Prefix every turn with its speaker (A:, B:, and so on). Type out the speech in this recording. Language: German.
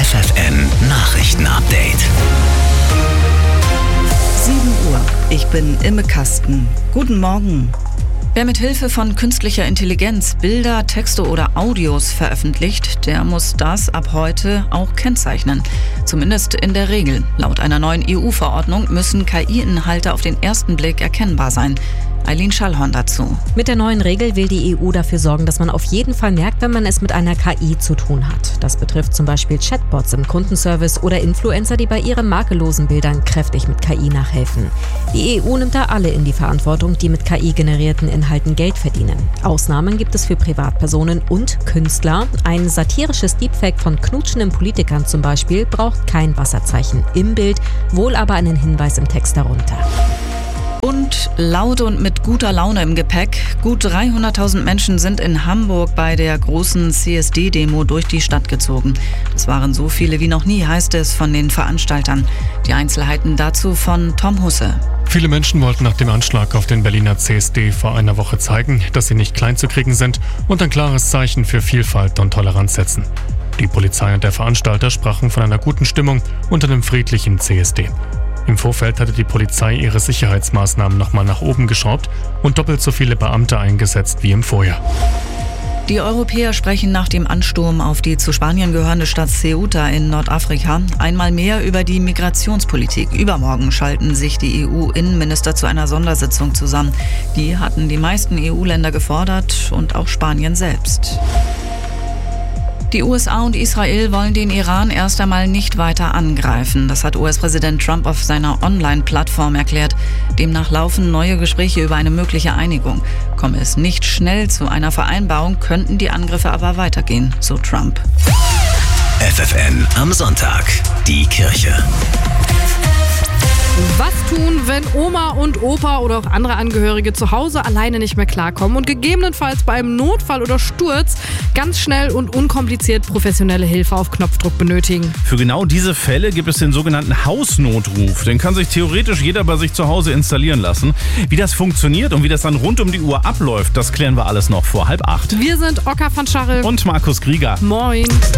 A: FFN Nachrichten-Update.
B: 7 Uhr. Ich bin Imme Kasten. Guten Morgen. Wer mit Hilfe von künstlicher Intelligenz Bilder, Texte oder Audios veröffentlicht, der muss das ab heute auch kennzeichnen. Zumindest in der Regel. Laut einer neuen EU-Verordnung müssen KI-Inhalte auf den ersten Blick erkennbar sein. Eileen Schallhorn dazu.
C: Mit der neuen Regel will die EU dafür sorgen, dass man auf jeden Fall merkt, wenn man es mit einer KI zu tun hat. Das betrifft zum Beispiel Chatbots im Kundenservice oder Influencer, die bei ihren makellosen Bildern kräftig mit KI nachhelfen. Die EU nimmt da alle in die Verantwortung, die mit KI-generierten Inhalten Geld verdienen. Ausnahmen gibt es für Privatpersonen und Künstler. Ein satirisches Deepfake von knutschenden Politikern zum Beispiel braucht kein Wasserzeichen im Bild, wohl aber einen Hinweis im Text darunter.
B: Und laut und mit guter Laune im Gepäck. Gut 300.000 Menschen sind in Hamburg bei der großen CSD-Demo durch die Stadt gezogen. Das waren so viele wie noch nie, heißt es von den Veranstaltern. Die Einzelheiten dazu von Tom Husse.
D: Viele Menschen wollten nach dem Anschlag auf den Berliner CSD vor einer Woche zeigen, dass sie nicht klein zu kriegen sind und ein klares Zeichen für Vielfalt und Toleranz setzen. Die Polizei und der Veranstalter sprachen von einer guten Stimmung unter dem friedlichen CSD. Im Vorfeld hatte die Polizei ihre Sicherheitsmaßnahmen nochmal nach oben geschraubt und doppelt so viele Beamte eingesetzt wie im Vorjahr.
B: Die Europäer sprechen nach dem Ansturm auf die zu Spanien gehörende Stadt Ceuta in Nordafrika einmal mehr über die Migrationspolitik. Übermorgen schalten sich die EU-Innenminister zu einer Sondersitzung zusammen. Die hatten die meisten EU-Länder gefordert und auch Spanien selbst. Die USA und Israel wollen den Iran erst einmal nicht weiter angreifen. Das hat US-Präsident Trump auf seiner Online-Plattform erklärt. Demnach laufen neue Gespräche über eine mögliche Einigung. Komme es nicht schnell zu einer Vereinbarung, könnten die Angriffe aber weitergehen, so Trump.
A: FFN am Sonntag. Die Kirche.
E: Was tun, wenn Oma und Opa oder auch andere Angehörige zu Hause alleine nicht mehr klarkommen und gegebenenfalls bei einem Notfall oder Sturz ganz schnell und unkompliziert professionelle Hilfe auf Knopfdruck benötigen?
F: Für genau diese Fälle gibt es den sogenannten Hausnotruf. Den kann sich theoretisch jeder bei sich zu Hause installieren lassen. Wie das funktioniert und wie das dann rund um die Uhr abläuft, das klären wir alles noch vor 7:30.
E: Wir sind Oka von Scharre
F: Und Markus Krieger.
E: Moin.